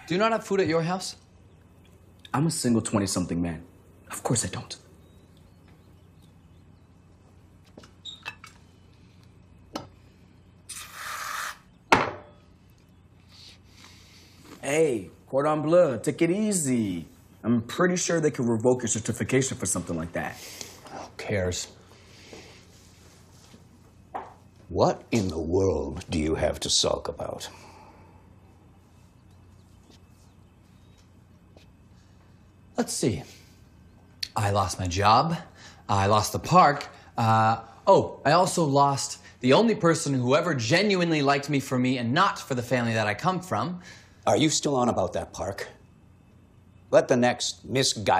Do you not have food at your house? I'm a single 20-something man. Of course I don't. Hey, Cordon Bleu, take it easy. I'm pretty sure they could revoke your certification for something like that. Who cares? What in the world do you have to sulk about? Let's see. I lost my job. I lost the park. I also lost the only person who ever genuinely liked me for me and not for the family that I come from. Are you still on about that park? Let the next misguided